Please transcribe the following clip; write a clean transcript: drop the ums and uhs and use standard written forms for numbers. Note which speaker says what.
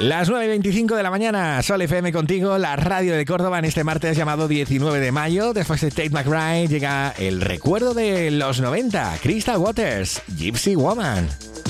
Speaker 1: Las 9:25 de la mañana, Sol FM contigo, la radio de Córdoba en este martes llamado 19 de mayo. Después de Tate McBride llega el recuerdo de los 90, Crystal Waters, Gypsy Woman.